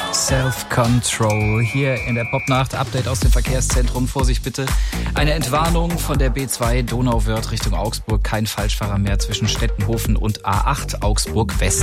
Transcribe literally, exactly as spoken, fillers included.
Self-Control hier in der Popnacht. Update aus dem Verkehrszentrum. Vorsicht bitte. Eine Entwarnung von der B zwei Donauwörth Richtung Augsburg. Kein Falschfahrer mehr zwischen Stettenhofen und A acht Augsburg West.